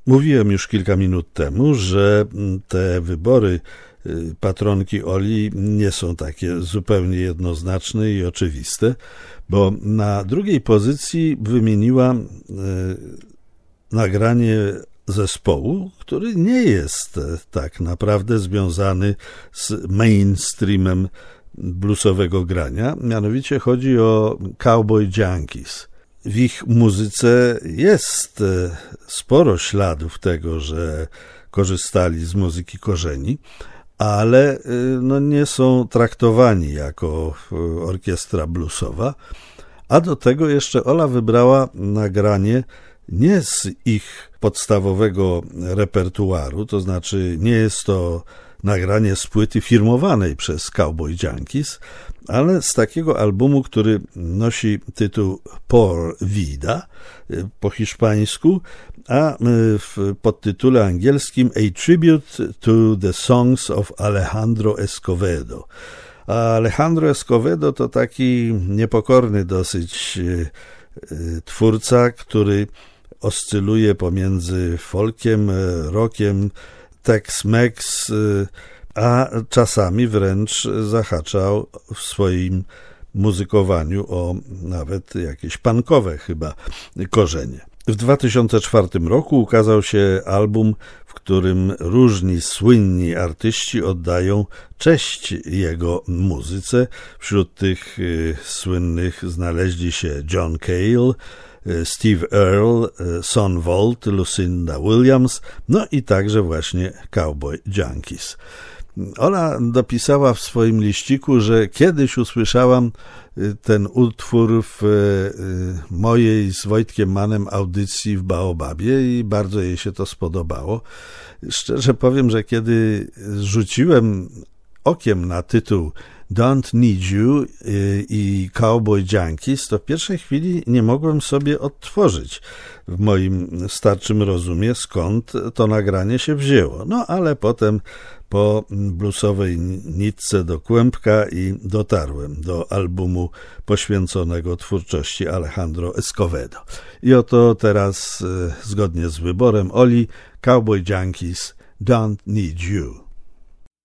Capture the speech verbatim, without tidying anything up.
Mówiłem już kilka minut temu, że te wybory patronki Oli nie są takie zupełnie jednoznaczne i oczywiste, bo na drugiej pozycji wymieniła e, nagranie zespołu, który nie jest tak naprawdę związany z mainstreamem bluesowego grania, mianowicie chodzi o Cowboy Junkies. W ich muzyce jest sporo śladów tego, że korzystali z muzyki korzeni, ale no, nie są traktowani jako orkiestra bluesowa, a do tego jeszcze Ola wybrała nagranie nie z ich podstawowego repertuaru, to znaczy nie jest to nagranie z płyty firmowanej przez Cowboy Junkies, ale z takiego albumu, który nosi tytuł Por Vida po hiszpańsku, a w podtytule angielskim A Tribute to the Songs of Alejandro Escovedo. A Alejandro Escovedo to taki niepokorny dosyć twórca, który oscyluje pomiędzy folkiem, rockiem, Tex-Mex, a czasami wręcz zahaczał w swoim muzykowaniu o nawet jakieś punkowe chyba korzenie. W dwa tysiące czwartym roku ukazał się album, w którym różni słynni artyści oddają cześć jego muzyce. Wśród tych słynnych znaleźli się John Cale, Steve Earle, Son Volt, Lucinda Williams, no i także właśnie Cowboy Junkies. Ola dopisała w swoim liściku, że kiedyś usłyszałam ten utwór w mojej z Wojtkiem Mannem audycji w Baobabie i bardzo jej się to spodobało. Szczerze powiem, że kiedy rzuciłem okiem na tytuł Don't Need You i Cowboy Junkies, to w pierwszej chwili nie mogłem sobie odtworzyć w moim starczym rozumie, skąd to nagranie się wzięło. No ale potem po bluesowej nitce do kłębka i dotarłem do albumu poświęconego twórczości Alejandro Escovedo. I oto teraz, zgodnie z wyborem Oli, Cowboy Junkies, Don't Need You.